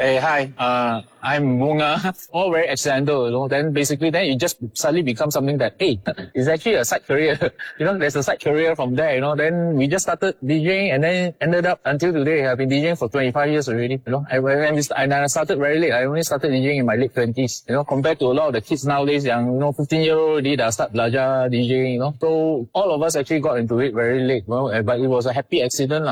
Hey, hi. I'm Bunga. All very accidental, Then basically, then it just suddenly becomes something that, hey, it's actually a side career. There's a side career from there, Then we just started DJing and then ended up until today. I've been DJing for 25 years already, I started very late. I only started DJing in my late 20s, compared to a lot of the kids nowadays, 15-year-old already, they start belajar DJing, So all of us actually got into it very late, but it was a happy accident,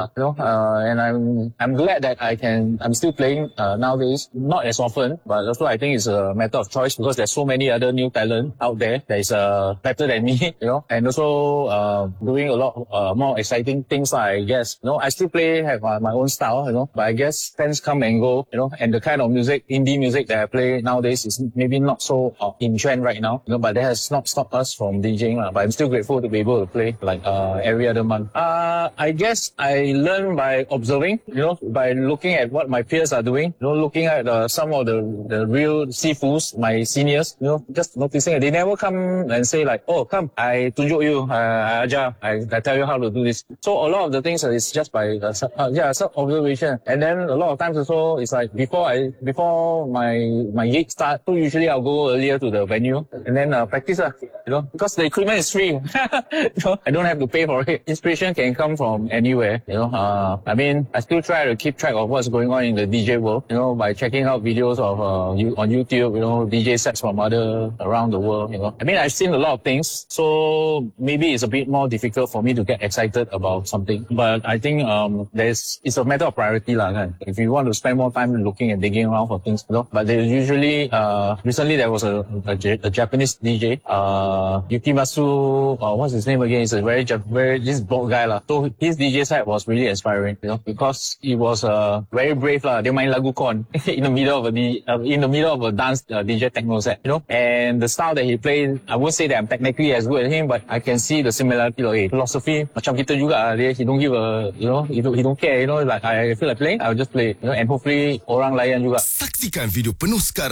and I'm glad that I'm still playing nowadays, not as often, but also I think it's a matter of choice because there's so many other new talent out there that is better than me, and also doing a lot more exciting things, I guess. I still have my own style, but I guess fans come and go, and the kind of music, indie music that I play nowadays is maybe not so in trend right now, but that has not stopped us from DJing, but I'm still grateful to be able to play like every other month. I guess I learn by observing, by looking at what my peers are doing, looking at some of the real sifus, my seniors, just noticing they never come and say like, oh, come, I tunjuk you, ajar, I tell you how to do this. So a lot of the things is just by observation. And then a lot of times also it's like before my gig start, so usually I'll go earlier to the venue and then practice, because the equipment is free. I don't have to pay for it. Inspiration can come from anywhere, I still try to keep track of what's going on in the DJ world, by checking out videos of on YouTube, DJ sets from around the world, I've seen a lot of things, so maybe it's a bit more difficult for me to get excited about something. But I think it's a matter of priority, If you want to spend more time looking and digging around for things, But there's usually recently there was a Japanese DJ, Yukimasu, what's his name again? He's a very this bald guy, So his DJ set was really inspiring, because he was very brave, Dia main lagu kon in the middle of a dance DJ techno set, And the style that he played, I won't say that I'm technically as good as him, but I can see the similarity. Philosophy macam kita juga, he don't give a, he don't care, like I feel like playing, I'll just play, and hopefully orang layan juga. Saksikan video penuh sekarang.